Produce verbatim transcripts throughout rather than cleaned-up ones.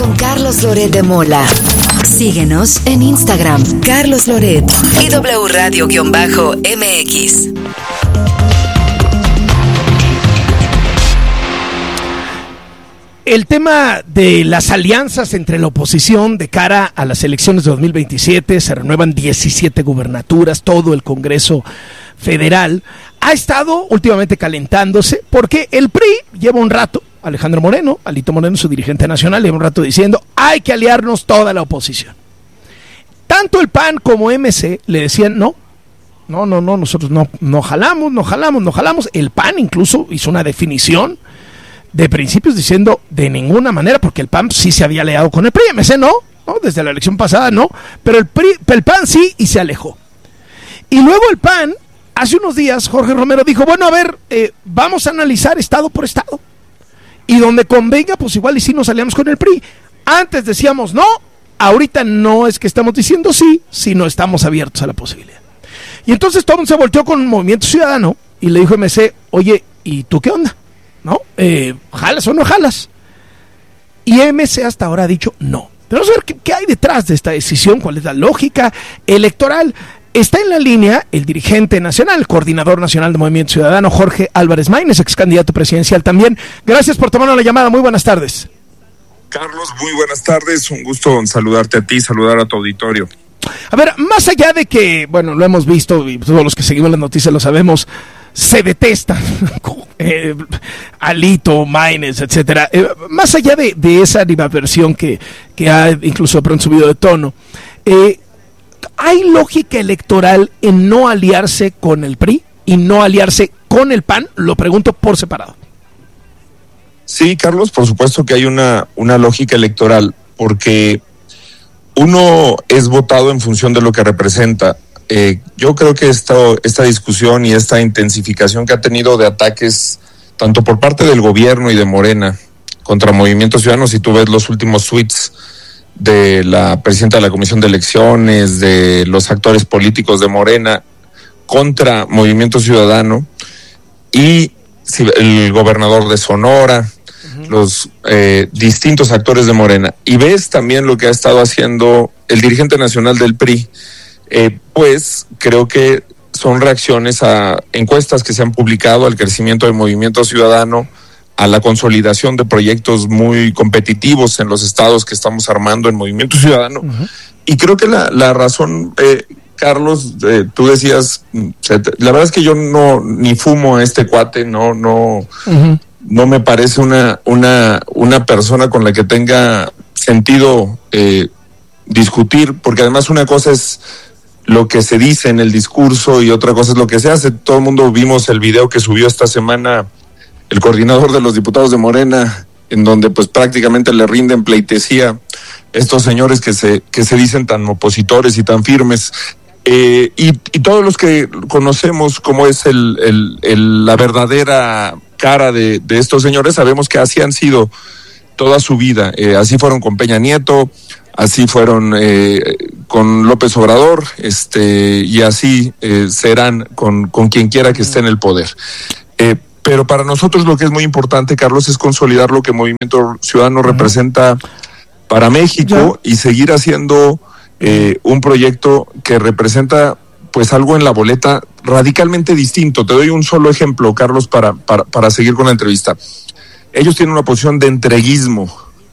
con Carlos Loret de Mola. Síguenos en Instagram, Carlos Loret y W Radio-M X. El tema de las alianzas entre la oposición de cara a las elecciones de dos mil veintisiete, se renuevan diecisiete gubernaturas, todo el Congreso Federal, ha estado últimamente calentándose porque el P R I lleva un rato, Alejandro Moreno, Alito Moreno, su dirigente nacional, lleva un rato diciendo hay que aliarnos toda la oposición. Tanto el P A N como M C le decían no, no, no, no, nosotros no, no jalamos, no jalamos, no jalamos. El P A N incluso hizo una definición de principios diciendo de ninguna manera, porque el P A N sí se había aliado con el P R I, M C no, no, desde la elección pasada no, pero el, P R I, el P A N sí y se alejó. Y luego el P A N, hace unos días, Jorge Romero dijo, bueno, a ver, eh, vamos a analizar estado por estado, y donde convenga, pues igual y sí nos aliamos con el P R I. Antes decíamos no, ahorita no es que estamos diciendo sí, sino estamos abiertos a la posibilidad. Y entonces todo el mundo se volteó con Movimiento Ciudadano, y le dijo a M C, oye, ¿y tú qué onda? ¿No? Eh, ¿Jalas o no jalas? Y M C hasta ahora ha dicho no. Pero vamos a ver qué, qué hay detrás de esta decisión, cuál es la lógica electoral. Está en la línea el dirigente nacional, coordinador nacional de Movimiento Ciudadano, Jorge Álvarez Maínez, ex candidato presidencial también. Gracias por tomarnos la llamada, muy buenas tardes. Carlos, muy buenas tardes, un gusto saludarte a ti, saludar a tu auditorio. A ver, más allá de que, bueno, lo hemos visto y todos los que seguimos las noticias lo sabemos, se detestan, eh, Alito, Maínez, etcétera. Eh, más allá de, de esa animadversión que, que ha incluso de pronto subido de tono, eh, ¿hay lógica electoral en no aliarse con el P R I y no aliarse con el P A N? Lo pregunto por separado. Sí, Carlos, por supuesto que hay una, una lógica electoral, porque uno es votado en función de lo que representa. Eh, yo creo que esta, esta discusión y esta intensificación que ha tenido de ataques tanto por parte del gobierno y de Morena contra Movimiento Ciudadano, si tú ves los últimos tweets de la presidenta de la Comisión de Elecciones, de los actores políticos de Morena contra Movimiento Ciudadano y el gobernador de Sonora, uh-huh. los eh, distintos actores de Morena, y ves también lo que ha estado haciendo el dirigente nacional del P R I, Eh, pues creo que son reacciones a encuestas que se han publicado, al crecimiento del Movimiento Ciudadano, a la consolidación de proyectos muy competitivos en los estados que estamos armando en Movimiento Ciudadano. Uh-huh. Y creo que la, la razón, eh, Carlos, eh, tú decías, la verdad es que yo no ni fumo a este cuate, no, no, uh-huh. no me parece una, una, una persona con la que tenga sentido eh, discutir, porque además una cosa es lo que se dice en el discurso y otra cosa es lo que se hace. Todo el mundo vimos el video que subió esta semana el coordinador de los diputados de Morena, en donde pues prácticamente le rinden pleitesía a estos señores que se, que se dicen tan opositores y tan firmes. Eh, y, y todos los que conocemos cómo es el, el, el, la verdadera cara de, de estos señores, sabemos que así han sido toda su vida. Eh, así fueron con Peña Nieto, así fueron eh, con López Obrador, este, y así eh, serán con, con quien quiera que esté en el poder. Eh, pero para nosotros lo que es muy importante, Carlos, es consolidar lo que Movimiento Ciudadano uh-huh. representa para México y seguir haciendo eh, un proyecto que representa pues algo en la boleta radicalmente distinto. Te doy un solo ejemplo, Carlos, para, para, para seguir con la entrevista. Ellos tienen una posición de entreguismo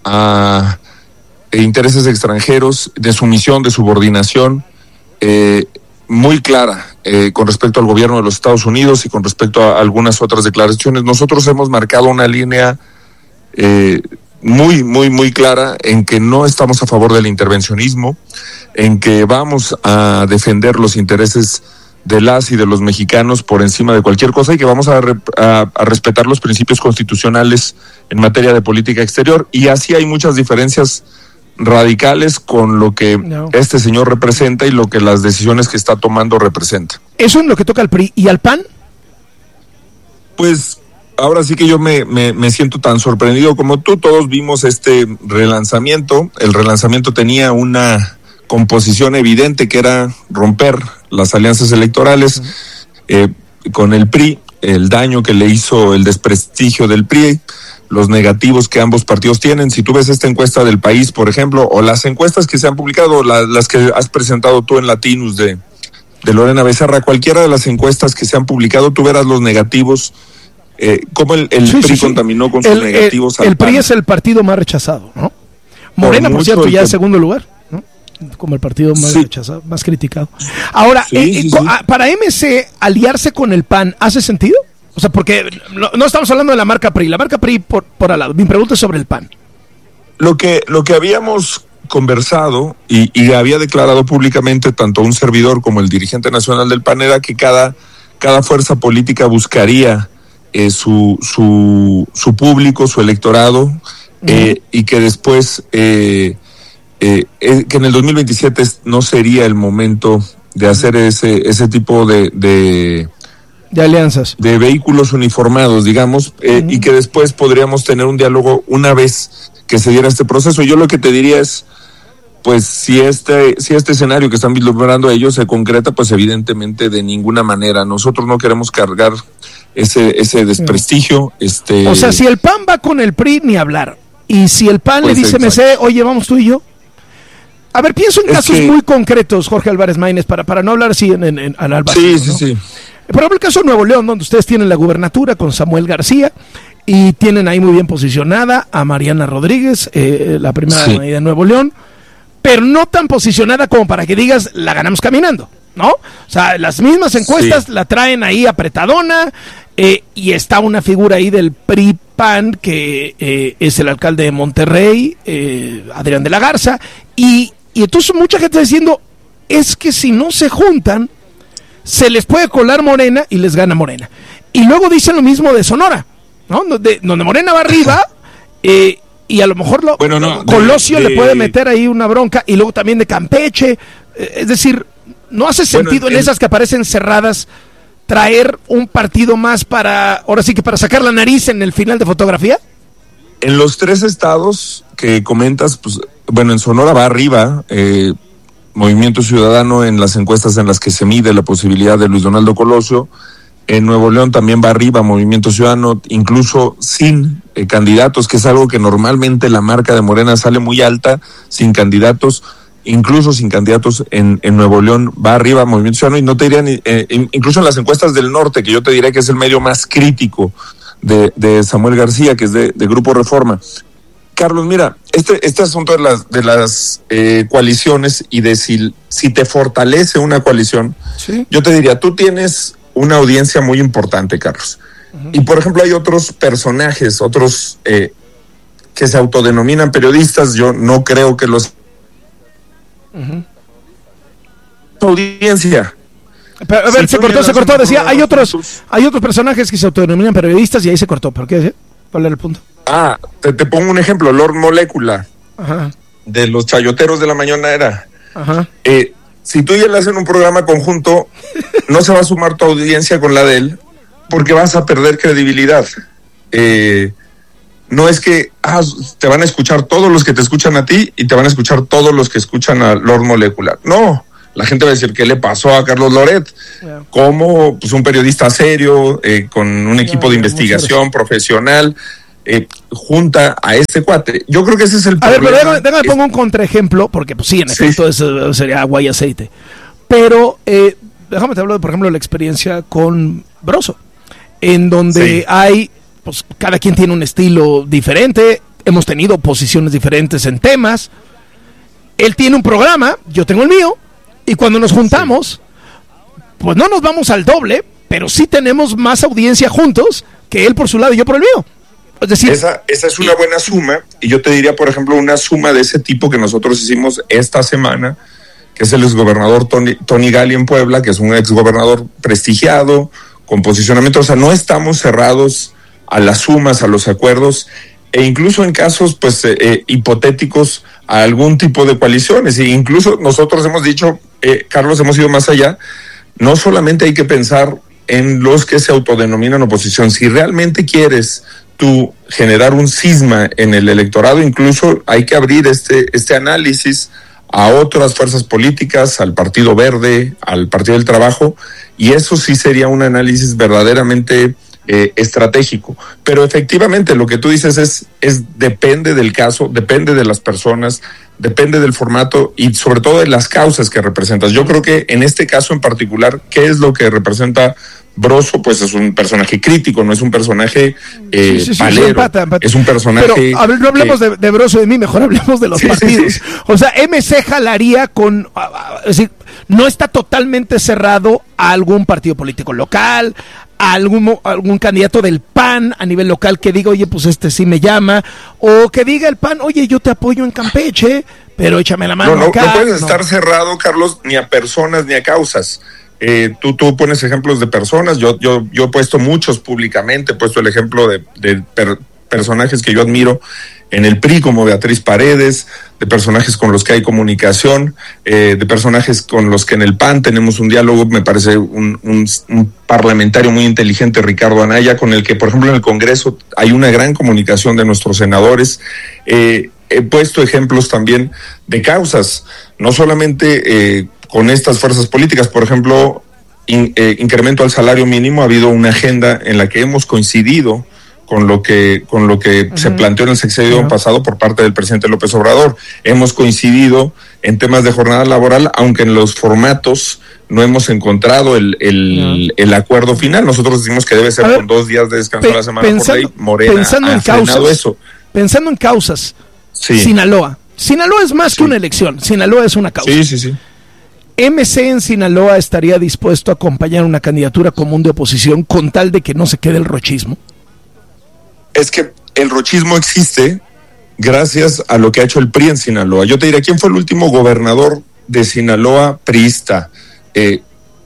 a intereses extranjeros, de sumisión, de subordinación, eh, muy clara eh, con respecto al gobierno de los Estados Unidos y con respecto a algunas otras declaraciones. Nosotros hemos marcado una línea eh, muy, muy, muy clara en que no estamos a favor del intervencionismo, en que vamos a defender los intereses de las y de los mexicanos por encima de cualquier cosa y que vamos a, re, a, a respetar los principios constitucionales en materia de política exterior. Y así hay muchas diferencias radicales con lo que no. este señor representa y lo que las decisiones que está tomando representa. Eso es lo que toca al P R I. ¿Y al P A N? Pues ahora sí que yo me, me, me siento tan sorprendido como tú. Todos vimos este relanzamiento. El relanzamiento tenía una composición evidente que era romper las alianzas electorales uh-huh. eh, con el P R I, el daño que le hizo el desprestigio del P R I, los negativos que ambos partidos tienen. Si tú ves esta encuesta del País, por ejemplo, o las encuestas que se han publicado, la, las que has presentado tú en Latinus de, de Lorena Becerra, cualquiera de las encuestas que se han publicado, tú verás los negativos, eh, cómo el, el sí, P R I sí, sí. contaminó con sus el, negativos. El, al el P R I P A N. es el partido más rechazado, ¿no? Morena, por, por cierto, ya en segundo lugar, ¿no? Como el partido más sí. rechazado, más criticado. Ahora, sí, eh, sí, sí. para M C, aliarse con el P A N, ¿hace sentido? O sea, porque no, no estamos hablando de la marca P R I, la marca P R I por, por al lado. Mi pregunta es sobre el P A N. Lo que, lo que habíamos conversado y, y había declarado públicamente tanto un servidor como el dirigente nacional del P A N era que cada, cada fuerza política buscaría eh, su, su, su público, su electorado, uh-huh. eh, y que después, eh, eh, eh, que en el dos mil veintisiete no sería el momento de hacer ese, ese tipo de... de de alianzas, de vehículos uniformados, digamos, eh, uh-huh. y que después podríamos tener un diálogo una vez que se diera este proceso. Yo lo que te diría es, pues, si este, si este escenario que están vislumbrando ellos se concreta, pues evidentemente de ninguna manera. Nosotros no queremos cargar ese, ese desprestigio. Sí. Este... O sea, si el P A N va con el P R I, ni hablar. Y si el P A N pues le dice M C, oye, vamos tú y yo. A ver, pienso en es casos que... muy concretos, Jorge Álvarez Maínez, para, para no hablar así en, en, en al alba. Sí, sí, ¿no? sí. Por ejemplo, el caso de Nuevo León, donde ustedes tienen la gubernatura con Samuel García y tienen ahí muy bien posicionada a Mariana Rodríguez, eh, la primera sí. de Nuevo León, pero no tan posicionada como para que digas, la ganamos caminando, ¿no? O sea, las mismas encuestas sí. la traen ahí apretadona, eh, y está una figura ahí del P R I P A N que eh, es el alcalde de Monterrey, eh, Adrián de la Garza, y, y entonces mucha gente está diciendo, es que si no se juntan, se les puede colar Morena y les gana Morena. Y luego dicen lo mismo de Sonora, ¿no? Donde, donde Morena va arriba, eh, y a lo mejor lo, bueno, no, Colosio de, de, le puede meter ahí una bronca, y luego también de Campeche. Eh, es decir, no hace sentido bueno, en, en esas que aparecen cerradas traer un partido más para, ahora sí que para sacar la nariz en el final de fotografía. En los tres estados que comentas, pues, bueno, en Sonora va arriba, eh, Movimiento Ciudadano en las encuestas en las que se mide la posibilidad de Luis Donaldo Colosio. En Nuevo León también va arriba Movimiento Ciudadano, incluso sin eh, candidatos, que es algo que normalmente la marca de Morena sale muy alta, sin candidatos, incluso sin candidatos en, en Nuevo León va arriba Movimiento Ciudadano, y no te diría ni, eh, incluso en las encuestas del norte, que yo te diré que es el medio más crítico de, de Samuel García, que es de, de Grupo Reforma. Carlos, mira, este, este asunto de las, de las eh, coaliciones y de si, si te fortalece una coalición, ¿sí? Yo te diría, tú tienes una audiencia muy importante, Carlos. Uh-huh. Y por ejemplo hay otros personajes, otros eh, que se autodenominan periodistas, yo no creo que los... Uh-huh. Audiencia. Pero, a ver, si se cortó, se cortó, decía, hay otros, hay otros personajes que se autodenominan periodistas y ahí se cortó, ¿pero qué decía? ¿Cuál era el punto? Ah, te, te pongo un ejemplo, Lord Molécula, ajá, de los chayoteros de la mañanera. Ajá. Eh, si tú y él hacen un programa conjunto, no se va a sumar tu audiencia con la de él, porque vas a perder credibilidad. Eh, no es que ah, te van a escuchar todos los que te escuchan a ti y te van a escuchar todos los que escuchan a Lord Molécula. No, la gente va a decir, ¿qué le pasó a Carlos Loret? Yeah. Como pues, un periodista serio, eh, con un equipo yeah, de investigación profesional, Eh, junta a este cuate. Yo creo que ese es el a problema. A ver, pero déjame, déjame es... pongo un contraejemplo, porque pues sí, en efecto sí. Eso sería agua y aceite. Pero eh, déjame te hablo, de, por ejemplo, de la experiencia con Broso, en donde sí. hay, pues cada quien tiene un estilo diferente, hemos tenido posiciones diferentes en temas. Él tiene un programa, yo tengo el mío, y cuando nos juntamos, sí. pues no nos vamos al doble, pero sí tenemos más audiencia juntos que él por su lado y yo por el mío. Es decir, esa, esa es una buena suma, y yo te diría, por ejemplo, una suma de ese tipo que nosotros hicimos esta semana, que es el exgobernador Tony, Tony Gali en Puebla, que es un exgobernador prestigiado, con posicionamiento. O sea, no estamos cerrados a las sumas, a los acuerdos, e incluso en casos pues eh, eh, hipotéticos a algún tipo de coaliciones. E incluso nosotros hemos dicho, eh, Carlos, hemos ido más allá. No solamente hay que pensar en los que se autodenominan oposición. Si realmente quieres tú generar un cisma en el electorado, incluso hay que abrir este, este análisis a otras fuerzas políticas, al Partido Verde, al Partido del Trabajo, y eso sí sería un análisis verdaderamente eh, estratégico. Pero efectivamente lo que tú dices es, es depende del caso, depende de las personas, depende del formato y sobre todo de las causas que representas. Yo creo que en este caso en particular, ¿qué es lo que representa Broso? Pues es un personaje crítico, no es un personaje eh, sí, sí, sí, palero, sí, empata, empata. Es un personaje... Pero a ver, no hablemos que... de, de Broso y de mí, mejor hablemos de los sí, partidos. Sí, sí. O sea, M C jalaría con... Es decir, no está totalmente cerrado a algún partido político local, a algún, algún candidato del P A N a nivel local que diga, oye, pues este sí me llama, o que diga el P A N, oye, yo te apoyo en Campeche, pero échame la mano no, no, acá. No puedes no. estar cerrado, Carlos, ni a personas ni a causas. Eh, tú, tú pones ejemplos de personas, yo, yo, yo he puesto muchos públicamente, he puesto el ejemplo de, de per, personajes que yo admiro en el P R I, como Beatriz Paredes, de personajes con los que hay comunicación, eh, de personajes con los que en el P A N tenemos un diálogo, me parece un, un, un parlamentario muy inteligente, Ricardo Anaya, con el que, por ejemplo, en el Congreso hay una gran comunicación de nuestros senadores. Eh, he puesto ejemplos también de causas, no solamente eh, con estas fuerzas políticas, por ejemplo, in, eh, incremento al salario mínimo, ha habido una agenda en la que hemos coincidido con lo que con lo que uh-huh. se planteó en el sexenio uh-huh. pasado por parte del presidente López Obrador. Hemos coincidido en temas de jornada laboral, aunque en los formatos no hemos encontrado el el, uh-huh. el acuerdo final. Nosotros decimos que debe ser ver, con dos días de descanso pe- a la semana pensando, por ley. Morena pensando ha en causas, eso. Pensando en causas, sí. Sinaloa. Sinaloa es más sí. que una elección, Sinaloa es una causa. Sí, sí, sí. M C en Sinaloa estaría dispuesto a acompañar una candidatura común de oposición con tal de que no se quede el rochismo. Es que el rochismo existe gracias a lo que ha hecho el P R I en Sinaloa. Yo te diré, ¿quién fue el último gobernador de Sinaloa priista? Eh,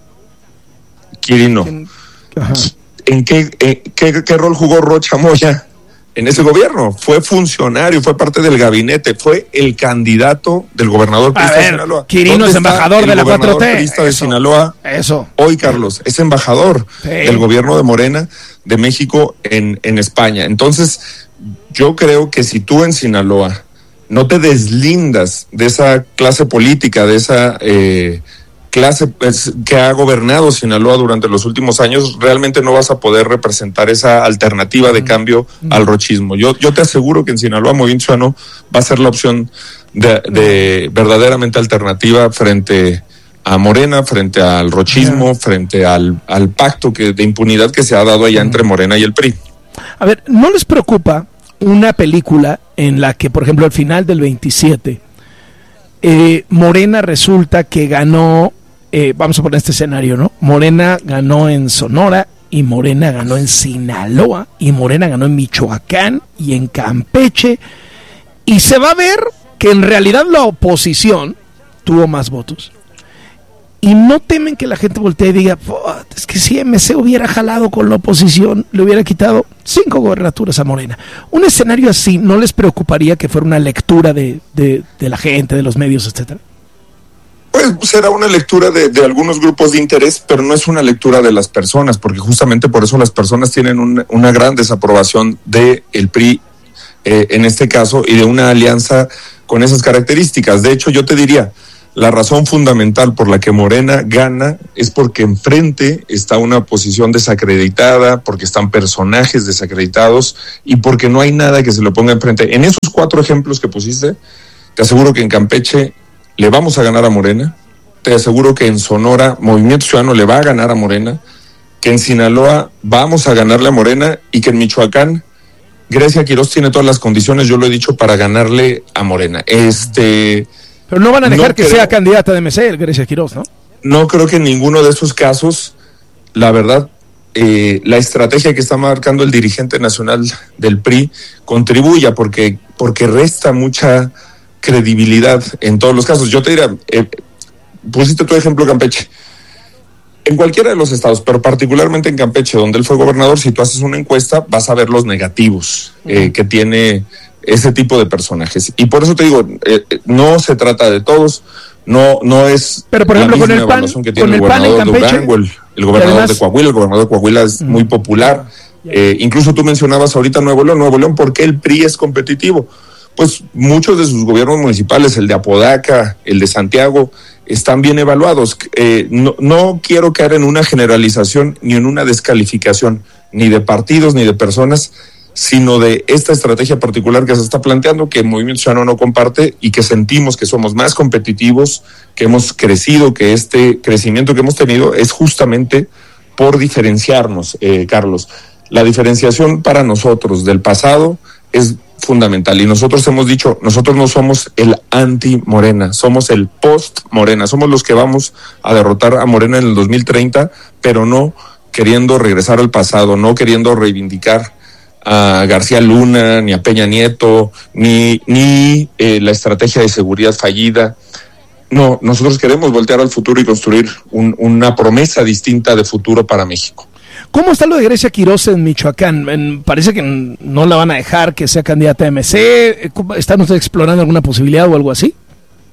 Quirino. Ajá. ¿En qué, eh, qué, qué rol jugó Rocha Moya en ese gobierno? Fue funcionario, fue parte del gabinete, fue el candidato del gobernador priista de Sinaloa. Quirino es embajador de la cuatro T. Priista de Sinaloa. Eso. Hoy, Carlos, es embajador sí. del gobierno de Morena de México en, en España. Entonces, yo creo que si tú en Sinaloa no te deslindas de esa clase política, de esa eh, clase pues, que ha gobernado Sinaloa durante los últimos años, realmente no vas a poder representar esa alternativa de cambio mm. al rochismo. Yo, yo te aseguro que en Sinaloa Movimiento Ciudadano va a ser la opción de, de verdaderamente alternativa frente a Morena, frente al rochismo, yeah. frente al, al pacto que, de impunidad que se ha dado allá mm. entre Morena y el P R I. A ver, ¿no les preocupa una película en la que, por ejemplo, al final del veintisiete, eh, Morena resulta que ganó, eh, vamos a poner este escenario, ¿no? Morena ganó en Sonora y Morena ganó en Sinaloa y Morena ganó en Michoacán y en Campeche, y se va a ver que en realidad la oposición tuvo más votos? Y no temen que la gente voltee y diga, es que si M C hubiera jalado con la oposición, le hubiera quitado cinco gobernaturas a Morena. Un escenario así, ¿no les preocuparía que fuera una lectura de, de, de la gente, de los medios, etcétera? Pues será una lectura de, de algunos grupos de interés, pero no es una lectura de las personas, porque justamente por eso las personas tienen un, una gran desaprobación del P R I, eh, en este caso, y de una alianza con esas características. De hecho, yo te diría, la razón fundamental por la que Morena gana es porque enfrente está una oposición desacreditada, porque están personajes desacreditados y porque no hay nada que se lo ponga enfrente. En esos cuatro ejemplos que pusiste, te aseguro que en Campeche le vamos a ganar a Morena, te aseguro que en Sonora Movimiento Ciudadano le va a ganar a Morena, que en Sinaloa vamos a ganarle a Morena y que en Michoacán Grecia Quirós tiene todas las condiciones, yo lo he dicho, para ganarle a Morena. Este... Pero no van a dejar no que creo, sea candidata de M C, Grecia Quirós, ¿no? No creo que en ninguno de esos casos, la verdad, eh, la estrategia que está marcando el dirigente nacional del P R I contribuya, porque, porque resta mucha credibilidad en todos los casos. Yo te diría, eh, pusiste tu ejemplo Campeche. En cualquiera de los estados, pero particularmente en Campeche, donde él fue gobernador, si tú haces una encuesta, vas a ver los negativos eh, uh-huh. que tiene ese tipo de personajes. Y por eso te digo, eh, no se trata de todos, no no es pero por ejemplo con el P A N, que tiene con el el gobernador P A N en Campeche, de Durango, el, el gobernador además, de Coahuila, el gobernador de Coahuila es uh-huh. muy popular. Eh, incluso tú mencionabas ahorita Nuevo León, Nuevo León, ¿por qué el P R I es competitivo? Pues muchos de sus gobiernos municipales, el de Apodaca, el de Santiago, están bien evaluados. Eh, no, no quiero caer en una generalización ni en una descalificación. ni de partidos, ni de personas, sino de esta estrategia particular que se está planteando, que Movimiento Ciudadano no comparte y que sentimos que somos más competitivos, que hemos crecido, que este crecimiento que hemos tenido es justamente por diferenciarnos, eh, Carlos. La diferenciación para nosotros del pasado es fundamental y nosotros hemos dicho, nosotros no somos el anti-Morena, somos el post-Morena, somos los que vamos a derrotar a Morena en el dos mil treinta, pero no queriendo regresar al pasado, no queriendo reivindicar a García Luna, ni a Peña Nieto, ni, ni eh, la estrategia de seguridad fallida. No, nosotros queremos voltear al futuro y construir un, una promesa distinta de futuro para México. ¿Cómo está lo de Grecia Quirós en Michoacán? En, parece que no la van a dejar que sea candidata a M C. ¿Están ustedes explorando alguna posibilidad o algo así?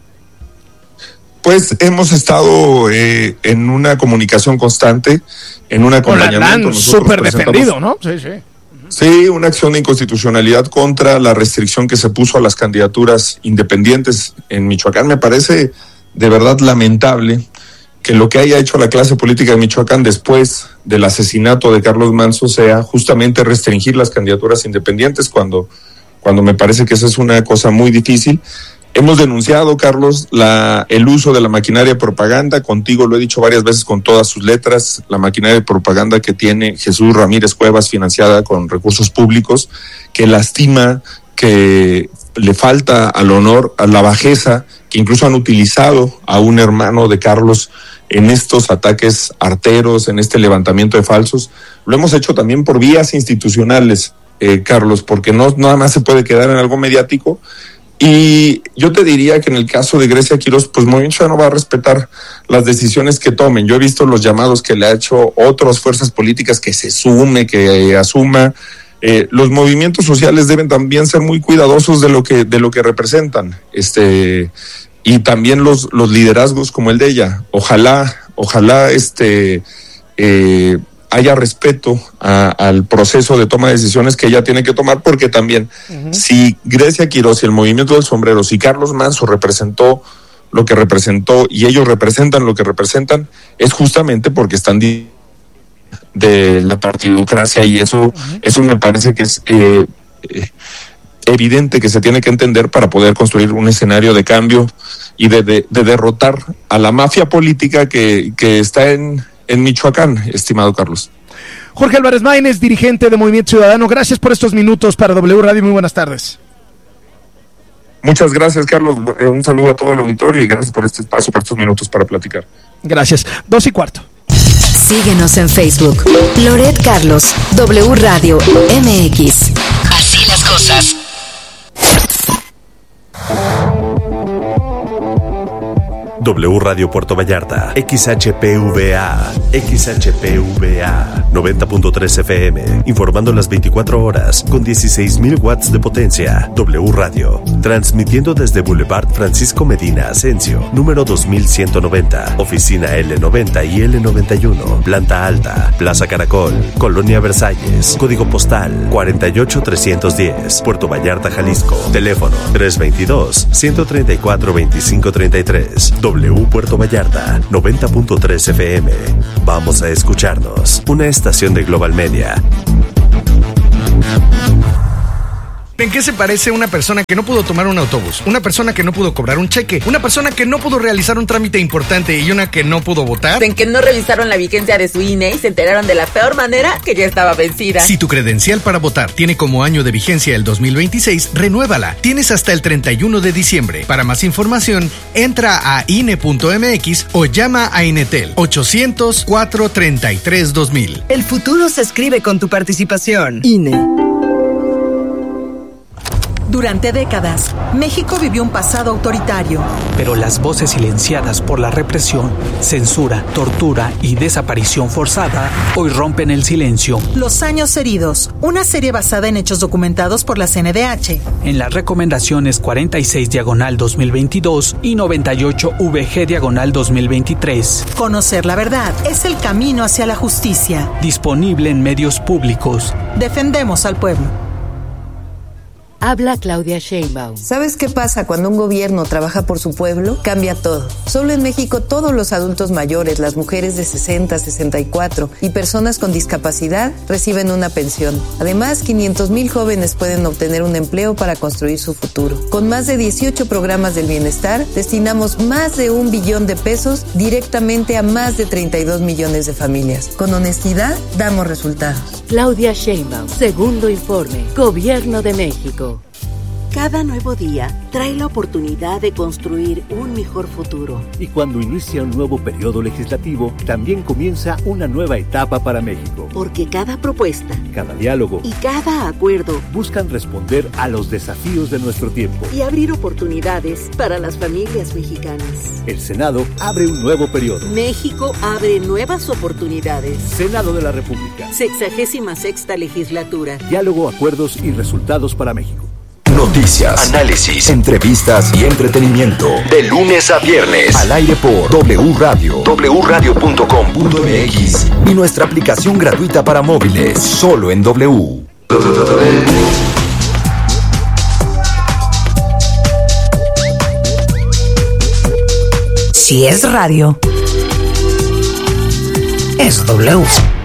Pues hemos estado eh, en una comunicación constante, en un acompañamiento. Súper defendido, ¿no? Sí, sí. Sí, una acción de inconstitucionalidad contra la restricción que se puso a las candidaturas independientes en Michoacán. Me parece de verdad lamentable que lo que haya hecho la clase política de Michoacán después del asesinato de Carlos Manzo sea justamente restringir las candidaturas independientes, cuando, cuando me parece que esa es una cosa muy difícil. Hemos denunciado, Carlos, la, el uso de la maquinaria de propaganda. Contigo lo he dicho varias veces con todas sus letras, la maquinaria de propaganda que tiene Jesús Ramírez Cuevas, financiada con recursos públicos, que lastima, que le falta al honor, a la bajeza, que incluso han utilizado a un hermano de Carlos en estos ataques arteros, en este levantamiento de falsos. Lo hemos hecho también por vías institucionales, eh, Carlos, porque no nada más se puede quedar en algo mediático. Y yo te diría que en el caso de Grecia Quirós, pues Movimiento Ciudadano va a respetar las decisiones que tomen. Yo he visto los llamados que le ha hecho otras fuerzas políticas, que se sume, que eh, asuma. Eh, los movimientos sociales deben también ser muy cuidadosos de lo que de lo que representan, este y también los los liderazgos como el de ella. Ojalá, ojalá este eh, haya respeto a, al proceso de toma de decisiones que ella tiene que tomar, porque también uh-huh. si Grecia Quirós y el Movimiento del Sombrero, si Carlos Manzo representó lo que representó y ellos representan lo que representan, es justamente porque están di- de la partidocracia, y eso uh-huh. eso me parece que es eh, eh, evidente que se tiene que entender para poder construir un escenario de cambio y de, de, de derrotar a la mafia política que, que está en en Michoacán, estimado Carlos. Jorge Álvarez Maínez, dirigente de Movimiento Ciudadano, gracias por estos minutos para W Radio, muy buenas tardes. Muchas gracias, Carlos, un saludo a todo el auditorio y gracias por este espacio, por estos minutos para platicar. Gracias, dos y cuarto. Síguenos en Facebook, Loret Carlos, W Radio M X. Así las cosas. W Radio Puerto Vallarta, X H P V A, X H P V A, noventa punto tres F M, informando las veinticuatro horas, con dieciséis mil watts de potencia. W Radio, transmitiendo desde Boulevard Francisco Medina Asensio, número dos mil ciento noventa, oficina L noventa y L noventa y uno, planta alta, Plaza Caracol, Colonia Versalles, código postal cuarenta y ocho trescientos diez, Puerto Vallarta, Jalisco, teléfono tres veintidós, ciento treinta y cuatro, veinticinco treinta y tres. W Puerto Vallarta, noventa punto tres F M. Vamos a escucharnos. Una estación de Global Media. ¿En qué se parece una persona que no pudo tomar un autobús? Una persona que no pudo cobrar un cheque, una persona que no pudo realizar un trámite importante y una que no pudo votar. En que no revisaron la vigencia de su I N E y se enteraron de la peor manera que ya estaba vencida. Si tu credencial para votar tiene como año de vigencia el dos mil veintiséis, renuévala. Tienes hasta el treinta y uno de diciembre. Para más información, entra a I N E punto M X o llama a Inetel ochocientos, cuatrocientos treinta y tres, dos mil. El futuro se escribe con tu participación. I N E. Durante décadas, México vivió un pasado autoritario. Pero las voces silenciadas por la represión, censura, tortura y desaparición forzada hoy rompen el silencio. Los años heridos, una serie basada en hechos documentados por la C N D H. En las recomendaciones cuarenta y seis diagonal dos mil veintidós y noventa y ocho V G diagonal dos mil veintitrés. Conocer la verdad es el camino hacia la justicia. Disponible en medios públicos. Defendemos al pueblo. Habla Claudia Sheinbaum. ¿Sabes qué pasa cuando un gobierno trabaja por su pueblo? Cambia todo. Solo en México todos los adultos mayores, las mujeres de sesenta, sesenta y cuatro y personas con discapacidad reciben una pensión. Además, quinientos mil jóvenes pueden obtener un empleo para construir su futuro. Con más de dieciocho programas del bienestar, destinamos más de un billón de pesos directamente a más de treinta y dos millones de familias. Con honestidad, damos resultados. Claudia Sheinbaum, segundo informe, Gobierno de México. Cada nuevo día trae la oportunidad de construir un mejor futuro. Y cuando inicia un nuevo periodo legislativo, también comienza una nueva etapa para México. Porque cada propuesta, cada diálogo y cada acuerdo buscan responder a los desafíos de nuestro tiempo y abrir oportunidades para las familias mexicanas. El Senado abre un nuevo periodo. México abre nuevas oportunidades. Senado de la República. Sexagésima sexta legislatura. Diálogo, acuerdos y resultados para México. Noticias, análisis, entrevistas y entretenimiento. De lunes a viernes. Al aire por W Radio. W radio punto com punto m x. Y nuestra aplicación gratuita para móviles. Solo en W. Si es radio, es W.